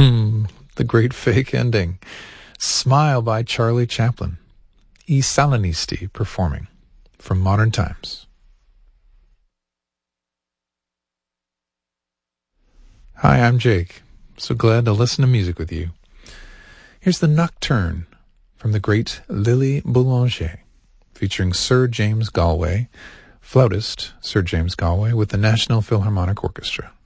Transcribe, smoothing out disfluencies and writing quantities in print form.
The great fake ending. Smile by Charlie Chaplin. I Salinisti performing from Modern Times. Hi, I'm Jake. So glad to listen to music with you. Here's the Nocturne from the great Lily Boulanger, featuring Sir James Galway, flautist Sir James Galway, with the National Philharmonic Orchestra.